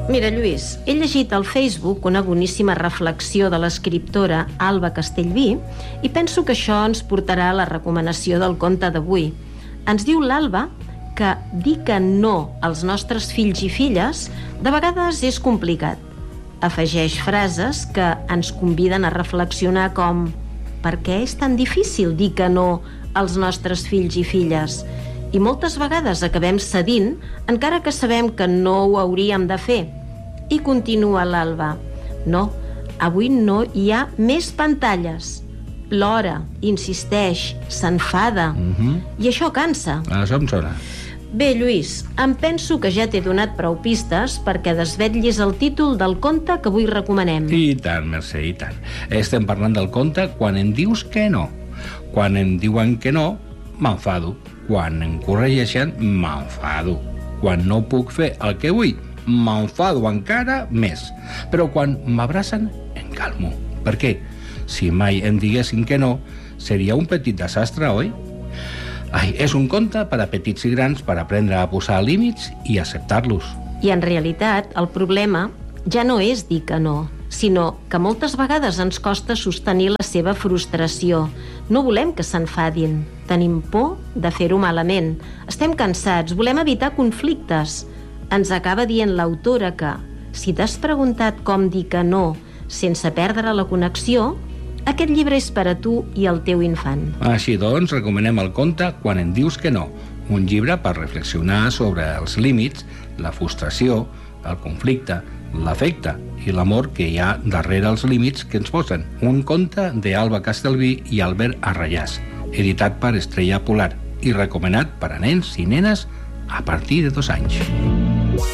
Mira, Lluís, he llegit al Facebook una boníssima reflexió de l'escriptora Alba Castellví i penso que això ens portarà a la recomanació del conte d'avui. Ens diu l'Alba que dir que no als nostres fills i filles de vegades és complicat. Afegeix frases que ens conviden a reflexionar com: per què és tan difícil dir que no als nostres fills i filles? I moltes vegades acabem cedint, encara que sabem que no ho hauríem de fer. I continua l'Alba: no, avui no hi ha més pantalles. Plora, insisteix, s'enfada. I això cansa. Això em sona. Bé, Lluís, em penso que ja t'he donat prou pistes perquè desvetllis el títol del conte que avui recomanem. I tant, Mercè, i tant. Estem parlant del conte Quan em dius que no. Quan em diuen que no, m'enfado. Quan em corregeixen, m'enfado. Quan no puc fer el que vull, m'enfado encara més. Però quan m'abracen, em calmo. Per què? Si mai em diguessin que no, seria un petit desastre, oi? És un conte per a petits i grans per aprendre a posar límits i acceptar-los. I en realitat, el problema ja no és dir que no, sinó que moltes vegades ens costa sostenir la seva frustració. No volem que s'enfadin. Tenim por de fer-ho malament. Estem cansats, volem evitar conflictes. Ens acaba dient l'autora que, si t'has preguntat com dir que no sense perdre la connexió, aquest llibre és per a tu i el teu infant. Així doncs, recomanem el conte Quan em dius que no, un llibre per reflexionar sobre els límits, la frustració, el conflicte, l'afecte i l'amor que hi ha darrere els límits que ens posen. Un conte d'Alba Castellví i Albert Arrayás, editat per Estrella Polar i recomanat per a nens i nenes a partir de 2 anys.